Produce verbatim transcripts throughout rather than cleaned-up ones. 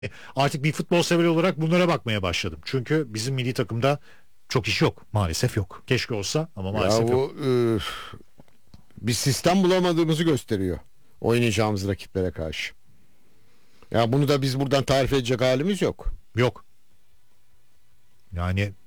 Artık bir futbol sever olarak bunlara bakmaya başladım. Çünkü bizim milli takımda çok iş yok. Maalesef yok. Keşke olsa ama maalesef Ya yok. bu e, bir sistem bulamadığımızı gösteriyor oynayacağımız rakiplere karşı. Ya bunu da biz buradan tarif edecek halimiz yok. Yok. Yani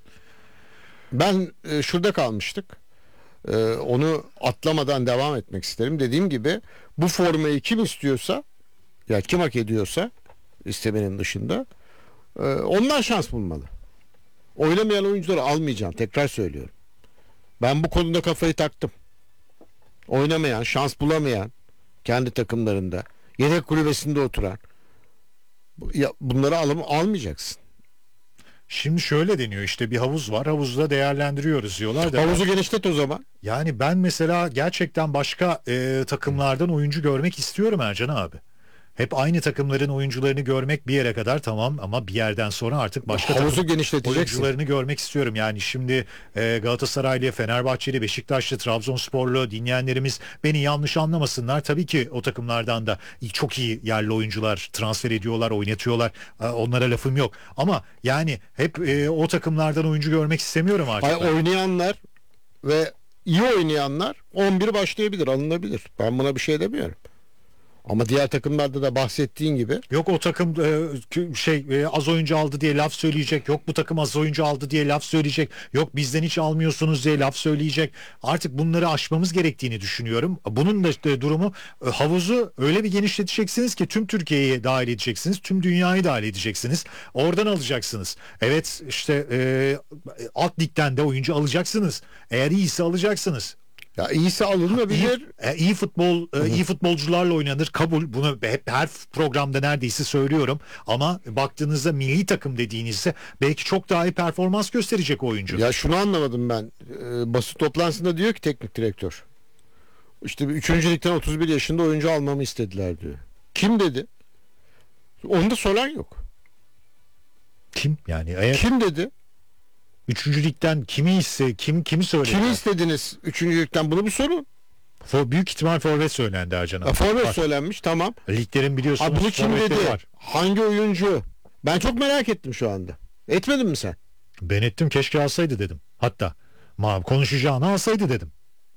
Ben e, şurada kalmıştık. E, onu atlamadan devam etmek isterim. Dediğim gibi bu formayı kim istiyorsa, ya kim hak ediyorsa istemenin dışında, e, onlar şans bulmalı. Oynamayan oyuncuları almayacağım. Tekrar söylüyorum. Ben bu konuda kafayı taktım. Oynamayan, şans bulamayan, kendi takımlarında yedek kulübesinde oturan, ya bunları alım almayacaksın. şimdi şöyle deniyor, işte bir havuz var, havuzda değerlendiriyoruz diyorlar da. Havuzu genişlet o zaman. Yani ben mesela gerçekten başka e, takımlardan oyuncu görmek istiyorum Ercan abi. Hep aynı takımların oyuncularını görmek bir yere kadar tamam ama bir yerden sonra artık başka Havuzu takım genişleteceksin. oyuncularını görmek istiyorum. Yani şimdi e, Galatasaraylı, Fenerbahçeli, Beşiktaşlı, Trabzonsporlu dinleyenlerimiz beni yanlış anlamasınlar. Tabii ki o takımlardan da çok iyi yerli oyuncular transfer ediyorlar, oynatıyorlar. E, onlara lafım yok. Ama yani hep e, o takımlardan oyuncu görmek istemiyorum artık. Hayır, oynayanlar ve iyi oynayanlar on bir başlayabilir, alınabilir. Ben buna bir şey demiyorum. Ama diğer takımlarda da bahsettiğin gibi. Yok o takım e, şey e, az oyuncu aldı diye laf söyleyecek. Yok bu takım az oyuncu aldı diye laf söyleyecek. Yok bizden hiç almıyorsunuz diye laf söyleyecek. Artık bunları aşmamız gerektiğini düşünüyorum. Bunun da işte durumu e, havuzu öyle bir genişleteceksiniz ki tüm Türkiye'yi dahil edeceksiniz. Tüm dünyayı dahil edeceksiniz. Oradan alacaksınız. Evet işte e, alt ligden de oyuncu alacaksınız. Eğer iyiyse alacaksınız. Ya iyisi alınabilir. İyi, e, iyi futbol, e, iyi futbolcularla oynanır. Kabul. Bunu hep her programda neredeyse söylüyorum. Ama baktığınızda milli takım dediğinizde belki çok daha iyi performans gösterecek oyuncu. Ya şunu anlamadım ben. Ee, basın toplantısında diyor ki teknik direktör, İşte üçüncü ligden otuz bir yaşında oyuncu almamı istediler diyor. Kim dedi? Onu da soran yok. Kim? Yani eğer Kim dedi? üçüncü ligden kimi ise kim kimi söyledi? Kimi istediniz üçüncü ligden? Bunu bir sorun. For, büyük ihtimal forvet söylendi Ercan abi. Ya, forvet Var. söylenmiş, tamam. Liglerin biliyorsunuz Ha, bunu kim dedi? forvetleri var. Hangi oyuncu? Ben çok merak ettim şu anda. Etmedin mi sen? Ben ettim, keşke alsaydı dedim. Hatta ma konuşacağını alsaydı dedim.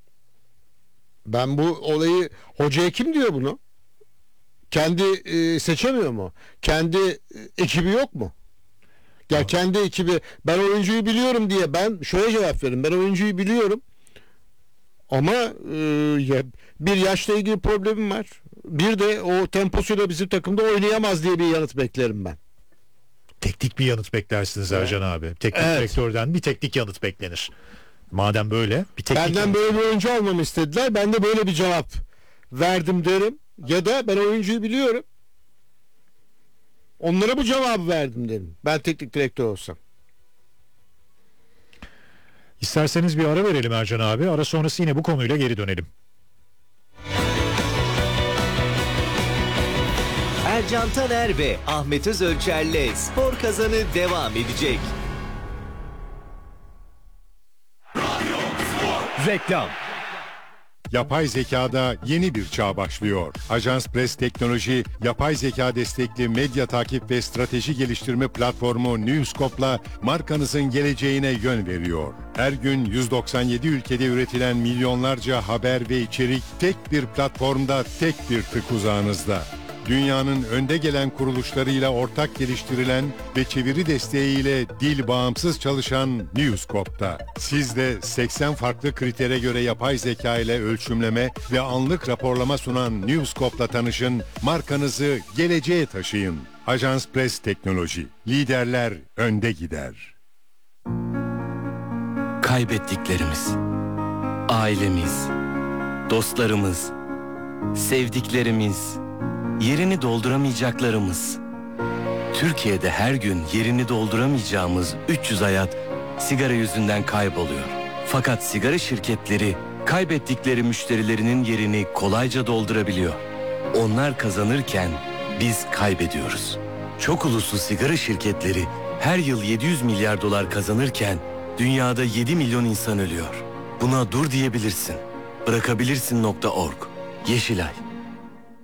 Ben bu olayı, hocaya kim diyor bunu? Kendi e, seçemiyor mu? Kendi e, ekibi yok mu? Ya Evet. kendi ekibi, ben oyuncuyu biliyorum diye, ben şöyle cevap veririm. Ben oyuncuyu biliyorum. Ama e, ya, bir yaşla ilgili problemim var. Bir de o temposuyla bizim takımda oynayamaz diye bir yanıt beklerim ben. Teknik bir yanıt beklersiniz Ercan abi. Teknik Evet. direktörden bir teknik yanıt beklenir. Madem böyle bir teknik Benden yanıt- böyle bir oyuncu almamı istediler. Ben de böyle bir cevap verdim derim. Ya da ben oyuncuyu biliyorum. Onlara bu cevabı verdim derim. Ben teknik direktör olsam. İsterseniz bir ara verelim Ercan abi. Ara sonrası yine bu konuyla geri dönelim. Ercan Taner ve Ahmet Özölçer'le Spor Kazanı devam edecek. Reklam. Yapay zekada yeni bir çağ başlıyor. Ajans Press Teknoloji, yapay zeka destekli medya takip ve strateji geliştirme platformu Newscope'la markanızın geleceğine yön veriyor. Her gün yüz doksan yedi ülkede üretilen milyonlarca haber ve içerik tek bir platformda, tek bir tık uzağınızda. Dünyanın önde gelen kuruluşlarıyla ortak geliştirilen ve çeviri desteğiyle dil bağımsız çalışan Newscope'da. Siz de seksen farklı kritere göre yapay zeka ile ölçümleme ve anlık raporlama sunan Newscope'la tanışın, markanızı geleceğe taşıyın. Ajans Press Teknoloji, liderler önde gider. Kaybettiklerimiz, ailemiz, dostlarımız, sevdiklerimiz, yerini dolduramayacaklarımız. Türkiye'de her gün yerini dolduramayacağımız üç yüz hayat sigara yüzünden kayboluyor. Fakat sigara şirketleri kaybettikleri müşterilerinin yerini kolayca doldurabiliyor. Onlar kazanırken biz kaybediyoruz. Çok uluslu sigara şirketleri her yıl yedi yüz milyar dolar kazanırken dünyada yedi milyon insan ölüyor. Buna dur diyebilirsin. Bırakabilirsin nokta org. Yeşilay.